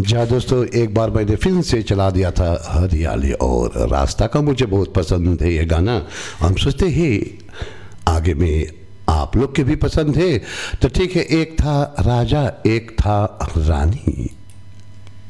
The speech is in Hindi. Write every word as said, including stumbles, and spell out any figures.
जहाँ दोस्तों एक बार मैंने फिल्म से चला दिया था हरियाली और रास्ता का, मुझे बहुत पसंद है ये गाना। हम सोचते हैं आगे में आप लोग के भी पसंद है। तो ठीक है, एक था राजा एक था रानी।